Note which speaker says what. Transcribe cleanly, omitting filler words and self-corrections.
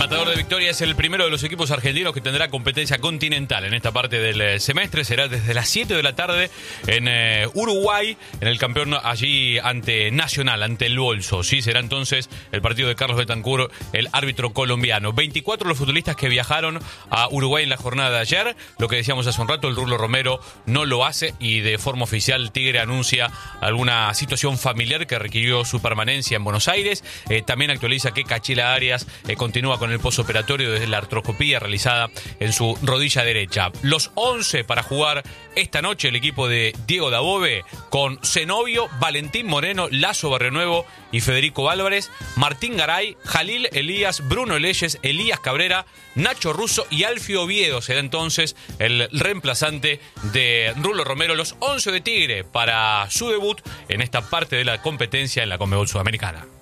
Speaker 1: Matador de Victoria es el primero de los equipos argentinos que tendrá competencia continental en esta parte del semestre. Será desde las 7 de la tarde en Uruguay, en el campeón allí ante Nacional, ante el Bolso. Sí, será entonces el partido de Carlos Betancur, el árbitro colombiano. 24 los futbolistas que viajaron a Uruguay en la jornada de ayer. Lo que decíamos hace un rato, el Rulo Romero no lo hace y de forma oficial Tigre anuncia alguna situación familiar que requirió su permanencia en Buenos Aires. También actualiza que Cachila Arias continúa con el posoperatorio desde la artroscopía realizada en su rodilla derecha. Los 11 para jugar esta noche el equipo de Diego Dabove con Zenobio, Valentín Moreno, Lazo Barrionuevo y Federico Álvarez, Martín Garay, Jalil Elías, Bruno Leyes, Elías Cabrera, Nacho Russo y Alfio Oviedo. Será entonces el reemplazante de Rulo Romero. Los 11 de Tigre para su debut en esta parte de la competencia en la Conmebol Sudamericana.